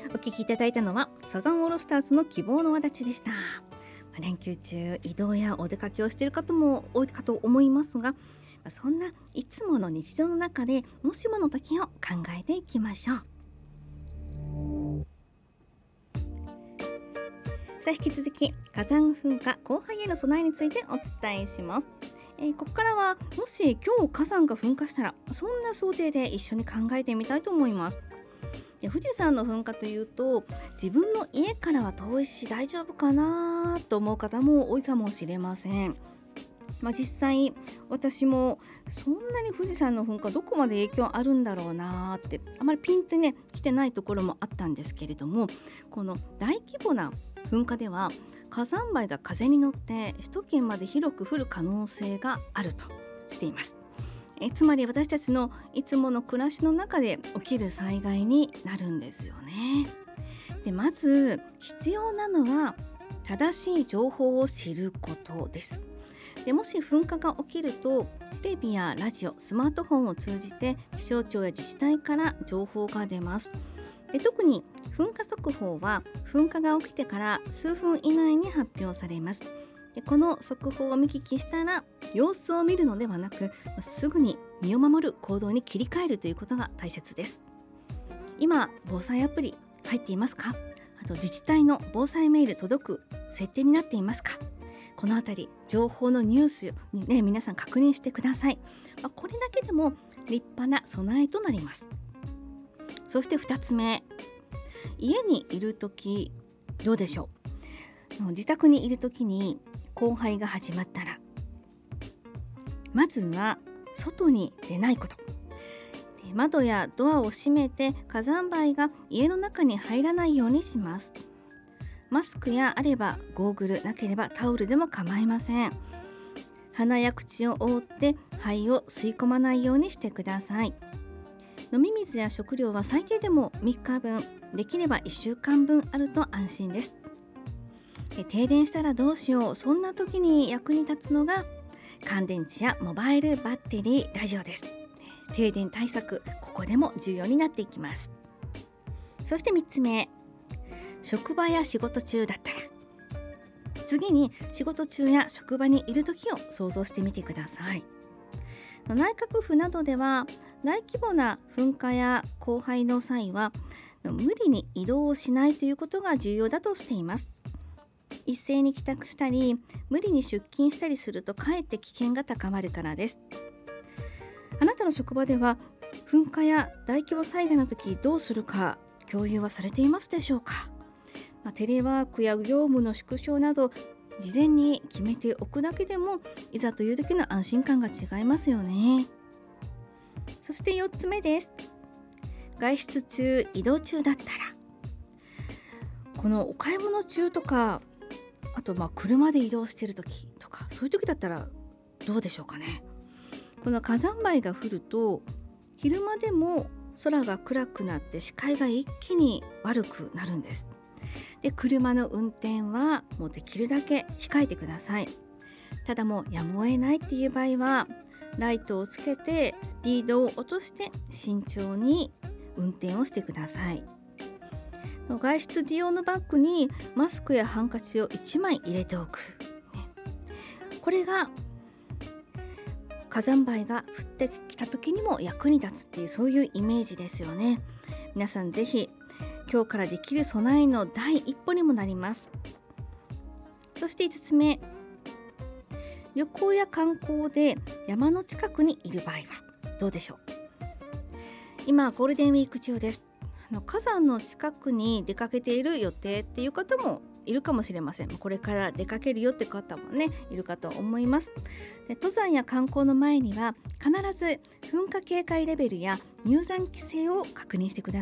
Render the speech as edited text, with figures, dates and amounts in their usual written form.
お聞きいただいたのはサザンオールスターズの希望の輪立ちでした。連休中移動やお出かけをしている方も多いかと思いますが、そんないつもの日常の中でもしもの時を考えていきましょう。さあ、引き続き火山噴火降灰への備えについてお伝えします。ここからはもし今日火山が噴火したら、そんな想定で一緒に考えてみたいと思います。で、富士山の噴火というと自分の家からは遠いし大丈夫かなと思う方も多いかもしれません。実際私もそんなに富士山の噴火どこまで影響あるんだろうなってあまりピンとね来てないところもあったんですけれども、この大規模な噴火では火山灰が風に乗って首都圏まで広く降る可能性があるとしています。つまり私たちのいつもの暮らしの中で起きる災害になるんですよね。で、まず必要なのは正しい情報を知ることです。で、もし噴火が起きるとテレビやラジオ、スマートフォンを通じて気象庁や自治体から情報が出ます。で、特に噴火速報は噴火が起きてから数分以内に発表されます。で、この速報を見聞きしたら様子を見るのではなく、すぐに身を守る行動に切り替えるということが大切です。今防災アプリ入っていますか？あと自治体の防災メール届く設定になっていますか？このあたり情報のニュースにね、皆さん確認してください。これだけでも立派な備えとなります。そして2つ目、家にいるときどうでしょう。自宅にいるときに降灰が始まったら、まずは外に出ないこと。窓やドアを閉めて火山灰が家の中に入らないようにします。マスクやあればゴーグル、なければタオルでも構いません。鼻や口を覆って灰を吸い込まないようにしてください。飲み水や食料は最低でも3日分、できれば1週間分あると安心です。停電したらどうしよう、そんな時に役に立つのが乾電池やモバイルバッテリー、ラジオです。停電対策、ここでも重要になっていきます。そして3つ目、職場や仕事中だったら、次に仕事中や職場にいる時を想像してみてください。内閣府などでは大規模な噴火や降灰の際は無理に移動をしないということが重要だとしています。一斉に帰宅したり無理に出勤したりするとかえって危険が高まるからです。あなたの職場では噴火や大規模災害の時どうするか共有はされていますでしょうか。テレワークや業務の縮小など事前に決めておくだけでもいざという時の安心感が違いますよね。そして4つ目です。外出中、移動中だったら、このお買い物中とか、あと車で移動している時とか、そういう時だったらどうでしょうかね。この火山灰が降ると昼間でも空が暗くなって視界が一気に悪くなるんです。で、車の運転はもうできるだけ控えてください。ただもうやむを得ないっていう場合はライトをつけてスピードを落として慎重に運転をしてください。外出時用のバッグにマスクやハンカチを1枚入れておく、これが火山灰が降ってきた時にも役に立つっていう、そういうイメージですよね。皆さんぜひ今日からできる備えの第一歩にもなります。そして5つ目、旅行や観光で山の近くにいる場合はどうでしょう。今ゴールデンウィーク中です。火山の近くに出かけている予定っていう方もいるかもしれません。これから出かけるよって方もねいるかと思います。で、登山や観光の前には必ず噴火警戒レベルや入山規制を確認してくだ